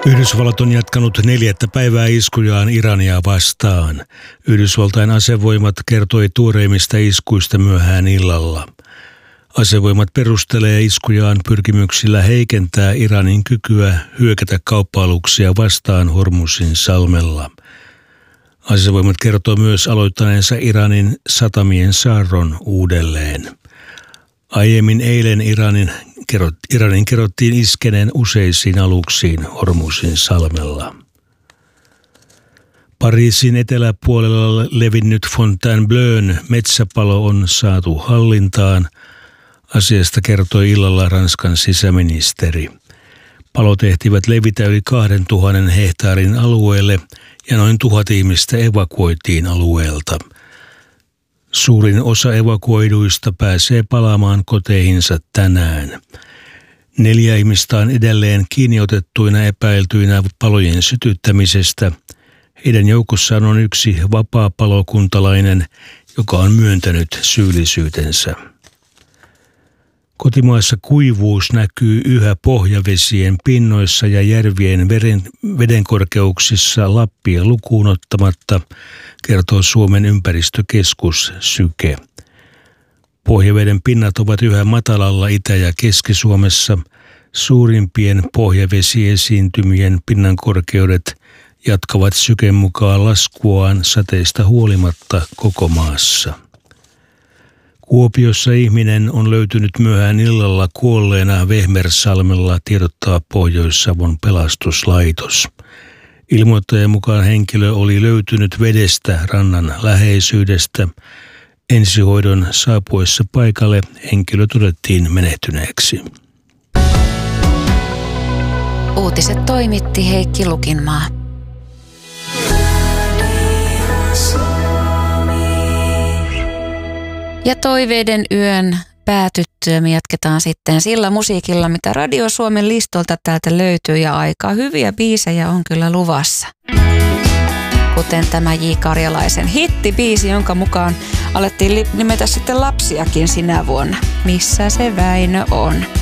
Yhdysvallat on jatkanut 4. päivää iskujaan Irania vastaan. Yhdysvaltain asevoimat kertoi tuoreimmista iskuista myöhään illalla. Asevoimat perustelee iskujaan pyrkimyksillä heikentää Iranin kykyä hyökätä kauppa-aluksia vastaan Hormuzin salmella. Asevoimat kertoo myös aloittaneensa Iranin satamien saarron uudelleen. Aiemmin eilen Iranin kerrottiin iskeneen useisiin aluksiin Hormuzin salmella. Pariisin eteläpuolella levinnyt Fontainebleaun metsäpalo on saatu hallintaan. Asiasta kertoi illalla Ranskan sisäministeri. Palot ehtivät levitä yli 2000 hehtaarin alueelle ja noin 1000 ihmistä evakuoitiin alueelta. Suurin osa evakuoiduista pääsee palaamaan koteihinsa tänään. 4 ihmistä on edelleen kiinniotettuina epäiltyinä palojen sytyttämisestä. Heidän joukossaan on yksi vapaapalokuntalainen, joka on myöntänyt syyllisyytensä. Kotimaassa kuivuus näkyy yhä pohjavesien pinnoissa ja järvien vedenkorkeuksissa Lappia lukuun ottamatta, kertoo Suomen ympäristökeskus Syke. Pohjaveden pinnat ovat yhä matalalla Itä- ja Keski-Suomessa. Suurimpien pohjavesiesiintymien pinnankorkeudet jatkavat Syken mukaan laskuaan sateista huolimatta koko maassa. Kuopiossa ihminen on löytynyt myöhään illalla kuolleena Vehmersalmella, tiedottaa Pohjois-Savon pelastuslaitos. Ilmoittajan mukaan henkilö oli löytynyt vedestä rannan läheisyydestä. Ensihoidon saapuessa paikalle henkilö todettiin menehtyneeksi. Uutiset toimitti Heikki Lukinmaa. Ja toiveiden yön päätyttyä me jatketaan sitten sillä musiikilla, mitä Radio Suomen listolta täältä löytyy, ja aika hyviä biisejä on kyllä luvassa. Kuten tämä J. Karjalaisen hittibiisi, jonka mukaan alettiin nimetä sitten lapsiakin sinä vuonna. Missä se Väinö on?